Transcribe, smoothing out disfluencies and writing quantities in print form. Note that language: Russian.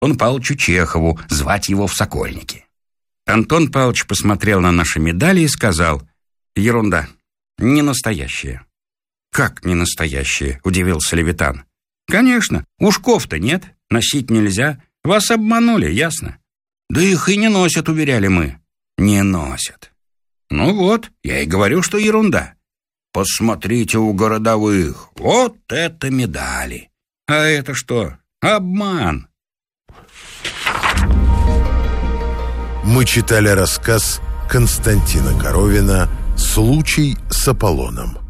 Антону Павловичу Чехову, звать его в Сокольники. Антон Павлович посмотрел на наши медали и сказал: ерунда, не настоящие. Как не настоящие? Удивился Левитан. Конечно, ушков-то нет, носить нельзя. Вас обманули, ясно? Да их и не носят, уверяли мы. Не носят. Ну вот, я и говорю, что ерунда. Посмотрите у городовых, вот это медали. А это что? Обман. Мы читали рассказ Константина Коровина «Случай с Аполлоном».